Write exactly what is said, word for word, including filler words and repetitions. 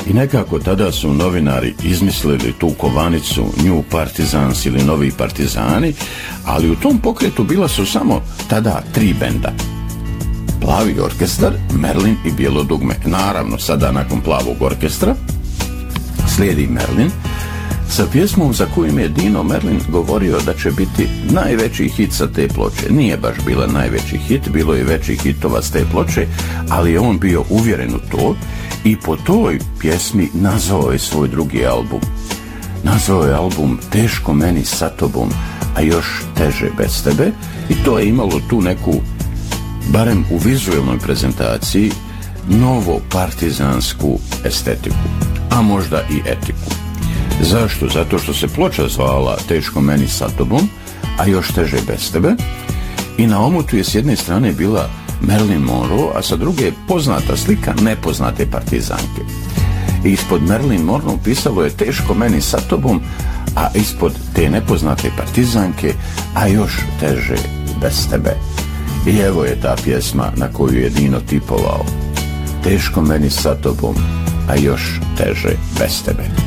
I nekako tada su novinari izmislili tu kovanicu New Partisans ili Novi Partizani, ali u tom pokretu bila su samo tada tri benda. Plavi orkestar, Merlin i Bijelo dugme. Naravno, sada nakon Plavog orkestra slijedi Merlin sa pjesmom za koju je Dino Merlin govorio da će biti najveći hit sa te ploče. Nije baš bila najveći hit, bilo je većih hitova s te ploče, ali je on bio uvjeren u to i po toj pjesmi nazvao je svoj drugi album. Nazvao je album Teško meni sa tobom, a još teže bez tebe, i to je imalo tu neku, barem u vizualnoj prezentaciji, novo partizansku estetiku, a možda i etiku. Zašto? Zato što se ploča zvala Teško meni sa tobom, a još teže bez tebe, i na omotu je s jedne strane bila Marilyn Monroe, a sa druge poznata slika nepoznate partizanke. I ispod Marilyn Monroe pisalo je Teško meni sa tobom, a ispod te nepoznate partizanke, a još teže bez tebe. I evo je ta pjesma na koju je Dino tipovao. Teško meni sa tobom, a još teže bez tebe.